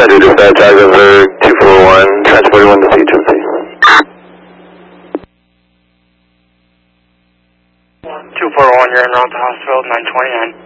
Center dispatch, Eisenberg 241, transporting 1 to CHMC. 241, you're en route to hospital, 929.